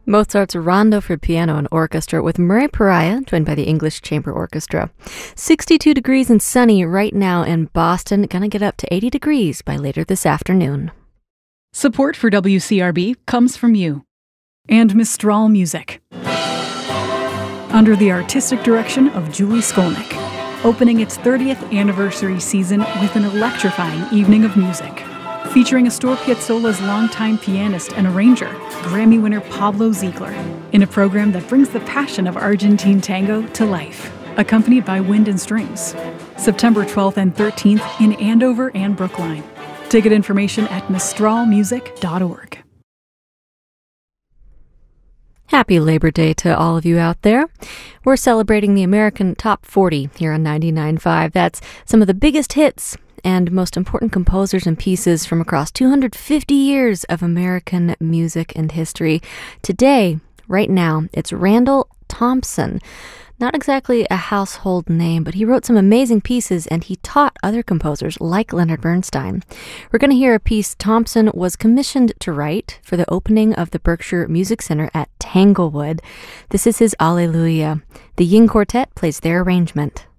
Mozart's Rondo for Piano and Orchestra with Murray Pariah, joined by the English Chamber Orchestra. 62 degrees and sunny right now in Boston. Gonna get up to 80 degrees by later this afternoon. Support for WCRB comes from you and Mistral Music. Under the artistic direction of Julie Skolnick, opening its 30th anniversary season with an electrifying evening of music, featuring Astor Piazzolla's longtime pianist and arranger, Grammy winner Pablo Ziegler, in a program that brings the passion of Argentine tango to life, accompanied by wind and strings. September 12th and 13th in Andover and Brookline. Ticket information at mistralmusic.org. Happy Labor Day to all of you out there. We're celebrating the American Top 40 here on 99.5. That's some of the biggest hits and most important composers and pieces from across 250 years of American music and history. Today, right now, it's Randall Thompson. Not exactly a household name, but he wrote some amazing pieces and he taught other composers like Leonard Bernstein. We're going to hear a piece Thompson was commissioned to write for the opening of the Berkshire Music Center at Tanglewood. This is his Alleluia. The Ying Quartet plays their arrangement.